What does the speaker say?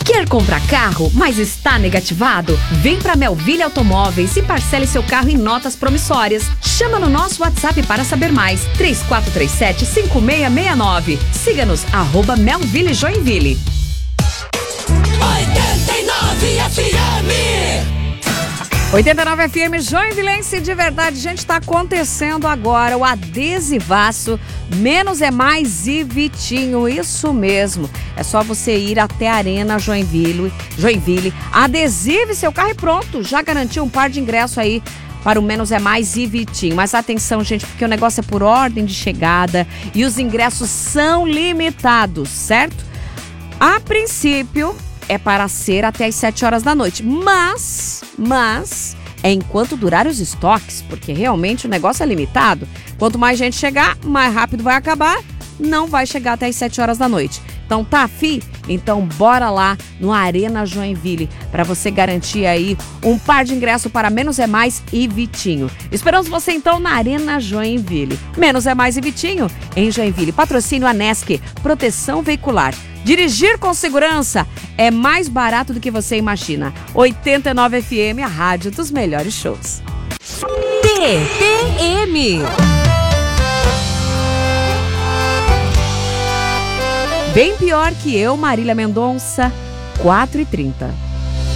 Quer comprar carro, mas está negativado? Vem para Melville Automóveis e parcele seu carro em notas promissórias. Chama no nosso WhatsApp para saber mais. 3437-5669. Siga-nos, @Melville Joinville. 89 FM Joinvilense de verdade. Gente, está acontecendo agora o adesivaço Menos é Mais e Vitinho. Isso mesmo. É só você ir até a Arena Joinville, adesive seu carro e pronto. Já garantiu um par de ingresso aí para o Menos é Mais e Vitinho. Mas atenção, gente, porque o negócio é por ordem de chegada e os ingressos são limitados, certo? A princípio é para ser até às 7 horas da noite, mas é enquanto durar os estoques, porque realmente o negócio é limitado. Quanto mais gente chegar, mais rápido vai acabar, não vai chegar até às 7 horas da noite. Então tá afim? Então bora lá no Arena Joinville para você garantir aí um par de ingresso para Menos é Mais e Vitinho. Esperamos você então na Arena Joinville. Menos é Mais e Vitinho em Joinville. Patrocínio Anesc, proteção veicular. Dirigir com segurança é mais barato do que você imagina. 89 FM, a rádio dos melhores shows. TPM. Bem pior que eu, Marília Mendonça, 4h30.